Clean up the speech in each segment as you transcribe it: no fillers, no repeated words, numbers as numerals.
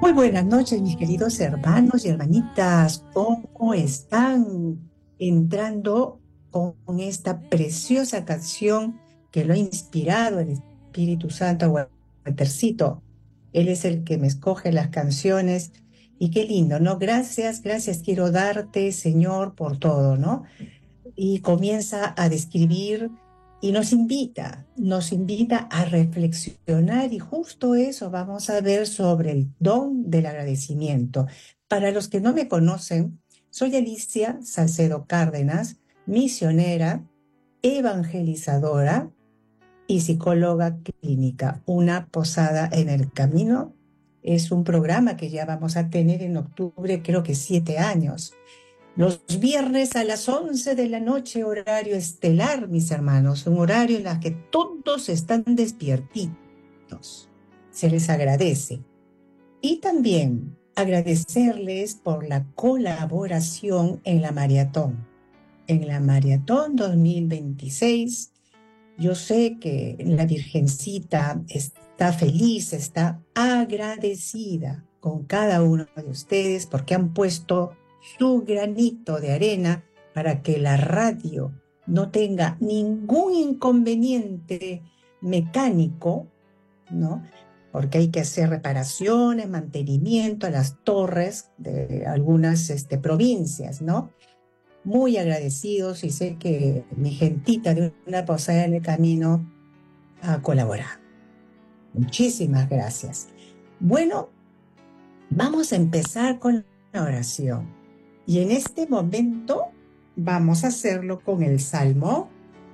Muy buenas noches, mis queridos hermanos y hermanitas. ¿Cómo están? Entrando con esta preciosa canción que lo ha inspirado el Espíritu Santo, Waltercito. Él es el que me escoge las canciones. Y qué lindo, ¿no? Gracias, gracias quiero darte, Señor, por todo, ¿no? Y comienza a describir y nos invita a reflexionar y justo eso vamos a ver sobre el don del agradecimiento. Para los que no me conocen, soy Alicia Salcedo Cárdenas, misionera, evangelizadora y psicóloga clínica. Una posada en el camino es un programa que ya vamos a tener en octubre, creo que 7 años. Los viernes a las 11 de la noche, horario estelar, mis hermanos, un horario en el que todos están despiertitos. Se les agradece. Y también agradecerles por la colaboración en la maratón. En la maratón 2026, yo sé que la Virgencita está feliz, está agradecida con cada uno de ustedes porque han puesto su granito de arena para que la radio no tenga ningún inconveniente mecánico, ¿no? Porque hay que hacer reparaciones, mantenimiento a las torres de algunas provincias, ¿no? Muy agradecidos y sé que mi gentita de una posada en el camino ha colaborado. Muchísimas gracias. Bueno, vamos a empezar con la oración. Y en este momento vamos a hacerlo con el Salmo.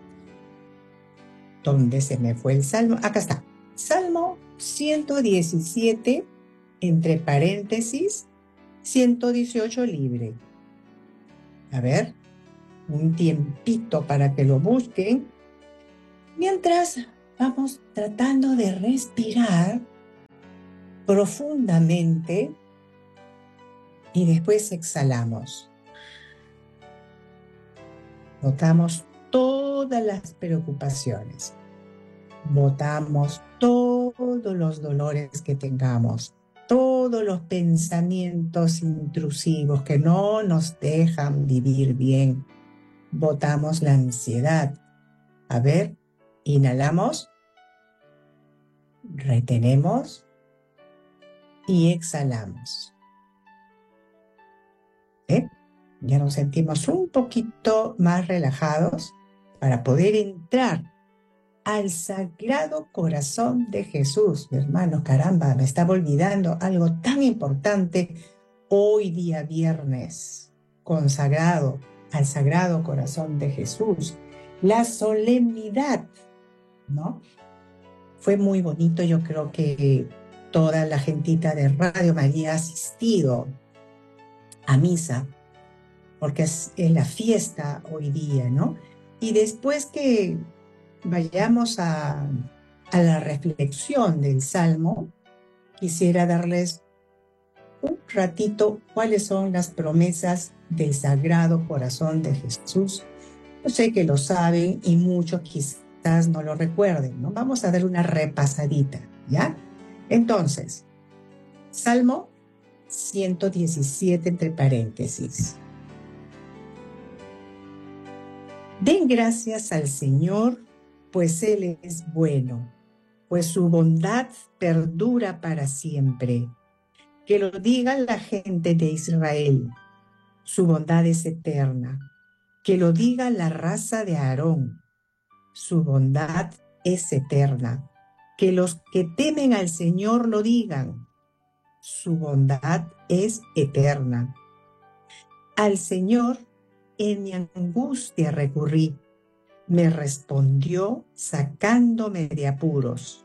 ¿Dónde se me fue el Salmo? Acá está. Salmo 117, entre paréntesis, 118 libre. A ver, un tiempito para que lo busquen. Mientras vamos tratando de respirar profundamente y después exhalamos. Botamos todas las preocupaciones. Botamos todos los dolores que tengamos, todos los pensamientos intrusivos que no nos dejan vivir bien. Botamos la ansiedad. A ver, inhalamos, retenemos y exhalamos. Ya nos sentimos un poquito más relajados para poder entrar al Sagrado Corazón de Jesús. Mi hermano, caramba, me estaba olvidando algo tan importante hoy día viernes, consagrado al Sagrado Corazón de Jesús. La solemnidad, ¿no? Fue muy bonito, yo creo que toda la gentita de Radio María ha asistido a misa, porque es la fiesta hoy día, ¿no? Y después que vayamos a la reflexión del Salmo, quisiera darles un ratito cuáles son las promesas del Sagrado Corazón de Jesús. Yo sé que lo saben y muchos quizás no lo recuerden, ¿no? Vamos a dar una repasadita, ¿ya? Entonces, Salmo 117 entre paréntesis. Den gracias al Señor, pues Él es bueno, pues su bondad perdura para siempre. Que lo diga la gente de Israel, su bondad es eterna. Que lo diga la raza de Aarón, su bondad es eterna. Que los que temen al Señor lo digan, su bondad es eterna. Al Señor en mi angustia recurrí, me respondió sacándome de apuros.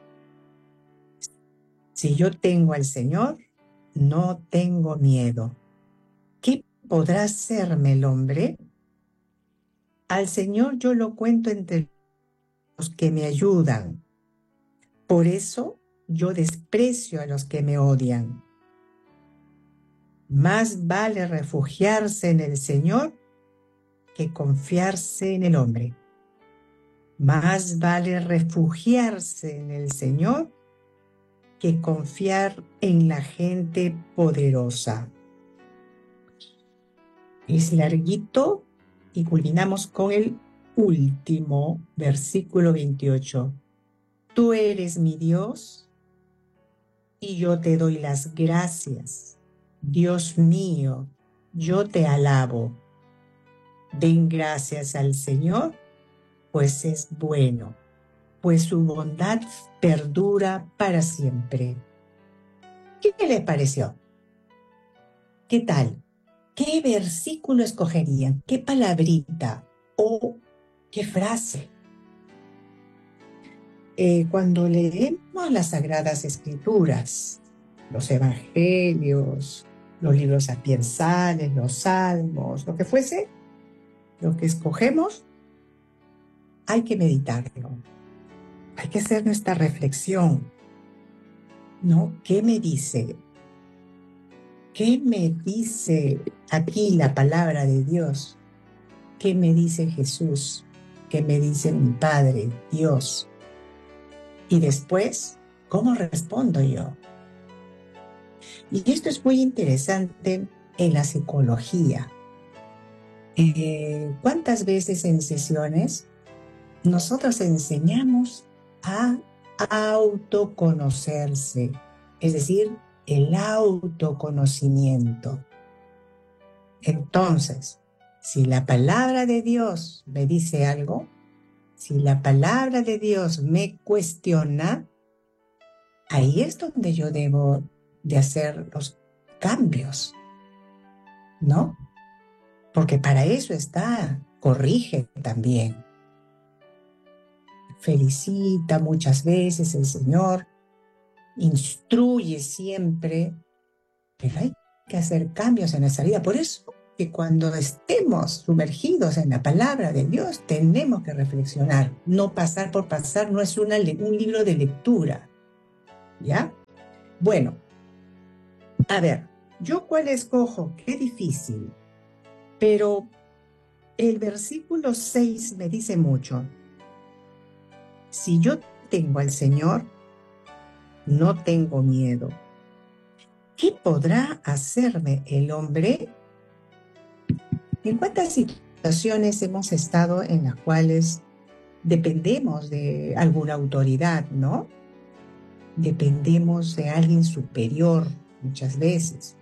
Si yo tengo al Señor, no tengo miedo. ¿Qué podrá hacerme el hombre? Al Señor yo lo cuento entre los que me ayudan. Por eso yo desprecio a los que me odian. Más vale refugiarse en el Señor que confiarse en el hombre. Más vale refugiarse en el Señor que confiar en la gente poderosa. Es larguito y culminamos con el último versículo 28. Tú eres mi Dios y yo te doy las gracias. Dios mío, yo te alabo. Den gracias al Señor, pues es bueno, pues su bondad perdura para siempre. ¿Qué les pareció? ¿Qué tal? ¿Qué versículo escogerían? ¿Qué palabrita o qué frase? Cuando leemos las Sagradas Escrituras, los Evangelios, los libros sapiensales, los Salmos, lo que fuese, lo que escogemos, hay que meditarlo. Hay que hacer nuestra reflexión, ¿no? ¿Qué me dice? ¿Qué me dice aquí la palabra de Dios? ¿Qué me dice Jesús? ¿Qué me dice mi Padre, Dios? Y después, ¿cómo respondo yo? Y esto es muy interesante en la psicología. ¿Cuántas veces en sesiones nosotros enseñamos a autoconocerse? Es decir, el autoconocimiento. Entonces, si la palabra de Dios me dice algo, si la palabra de Dios me cuestiona, ahí es donde yo debo de hacer los cambios, ¿no? Porque para eso está, corrige también. Felicita muchas veces el Señor, instruye siempre, pero hay que hacer cambios en nuestra vida. Por eso que cuando estemos sumergidos en la palabra de Dios, tenemos que reflexionar. No pasar por pasar no es un libro de lectura, ¿ya? Bueno, a ver, ¿yo cuál escojo? Qué difícil. Pero el versículo 6 me dice mucho. Si yo tengo al Señor, no tengo miedo. ¿Qué podrá hacerme el hombre? ¿En cuántas situaciones hemos estado en las cuales dependemos de alguna autoridad, ¿no? Dependemos de alguien superior muchas veces.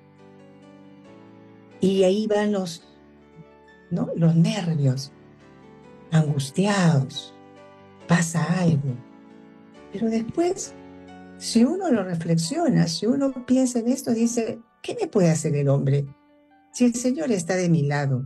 Y ahí van los nervios, angustiados, pasa algo. Pero después, si uno lo reflexiona, si uno piensa en esto, dice, ¿qué me puede hacer el hombre? Si el Señor está de mi lado,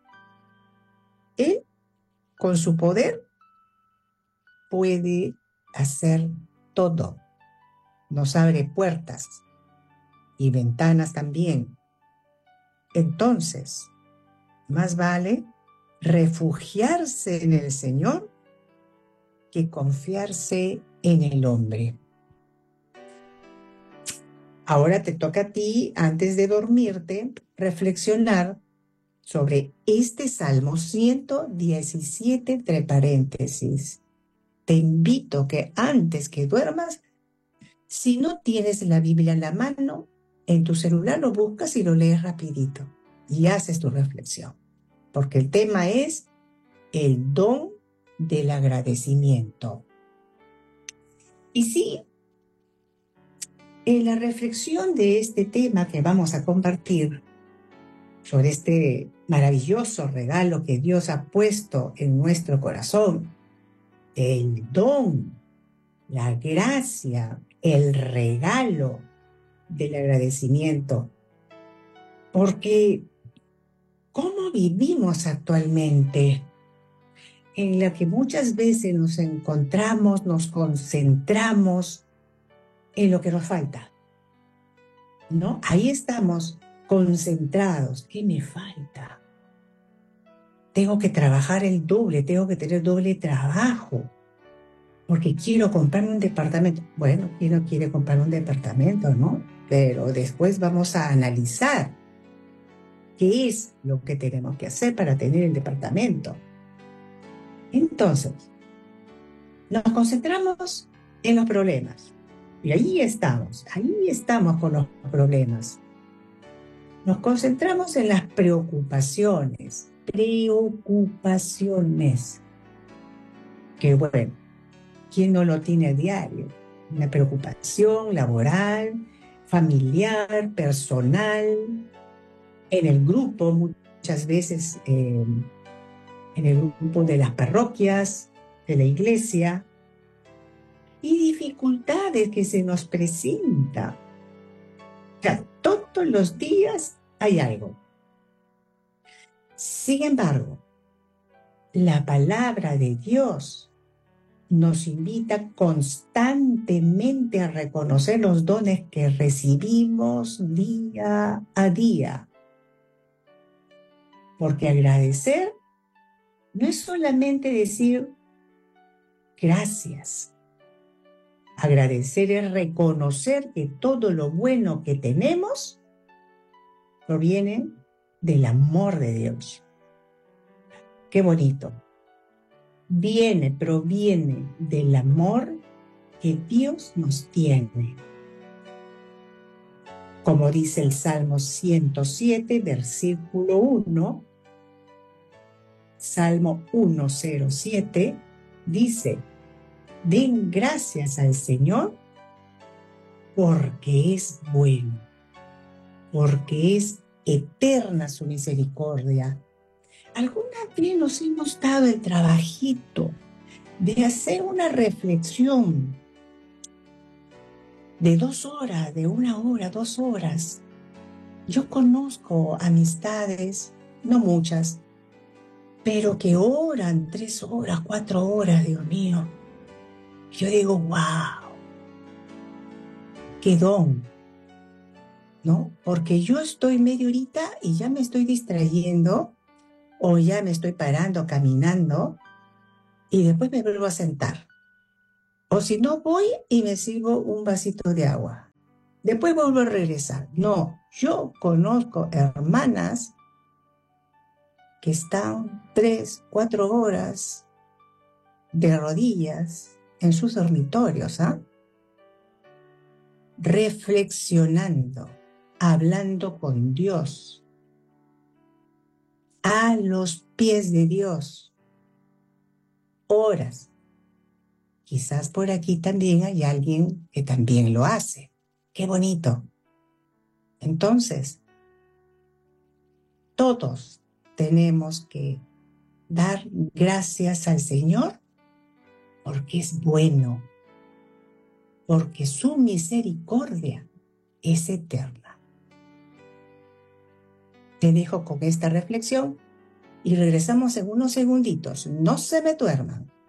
Él, con su poder, puede hacer todo. Nos abre puertas y ventanas también. Entonces, más vale refugiarse en el Señor que confiarse en el hombre. Ahora te toca a ti, antes de dormirte, reflexionar sobre este Salmo 117, entre paréntesis. Te invito que antes que duermas, si no tienes la Biblia en la mano, en tu celular lo buscas y lo lees rapidito y haces tu reflexión. Porque el tema es el don del agradecimiento. Y sí, en la reflexión de este tema que vamos a compartir, sobre este maravilloso regalo que Dios ha puesto en nuestro corazón, el don, la gracia, el regalo del agradecimiento. Porque ¿cómo vivimos actualmente? En la que muchas veces nos encontramos, nos concentramos en lo que nos falta, ¿no? Ahí estamos concentrados. ¿Qué me falta? Tengo que trabajar el doble, tengo que tener doble trabajo, porque quiero comprarme un departamento. Bueno, ¿quién no quiere comprar un departamento, no? Pero después vamos a analizar qué es lo que tenemos que hacer para tener el departamento. Entonces, nos concentramos en los problemas. Y ahí estamos con los problemas. Nos concentramos en las preocupaciones. Que bueno, ¿quién no lo tiene a diario? Una preocupación laboral, familiar, personal, en el grupo, muchas veces en el grupo de las parroquias, de la iglesia, y dificultades que se nos presentan. O sea, todos los días hay algo. Sin embargo, la palabra de Dios nos invita constantemente a reconocer los dones que recibimos día a día. Porque agradecer no es solamente decir gracias. Agradecer es reconocer que todo lo bueno que tenemos proviene del amor de Dios. Qué bonito. Proviene del amor que Dios nos tiene. Como dice el Salmo 107, versículo 1, Salmo 107, dice: den gracias al Señor porque es bueno, porque es eterna su misericordia. ¿Alguna vez nos hemos dado el trabajito de hacer una reflexión de 2 horas, de 1 hora, 2 horas? Yo conozco amistades, no muchas, pero que oran 3 horas, 4 horas, Dios mío. Yo digo, wow, qué don, ¿no? Porque yo estoy media horita y ya me estoy distrayendo, o ya me estoy parando, caminando, y después me vuelvo a sentar. O si no, voy y me sirvo un vasito de agua. Después vuelvo a regresar. No, yo conozco hermanas que están 3, 4 horas de rodillas en sus dormitorios, reflexionando, hablando con Dios, a los pies de Dios, horas. Quizás por aquí también hay alguien que también lo hace. ¡Qué bonito! Entonces, todos tenemos que dar gracias al Señor porque es bueno, porque su misericordia es eterna. Te dejo con esta reflexión y regresamos en unos segunditos. No se me duerman.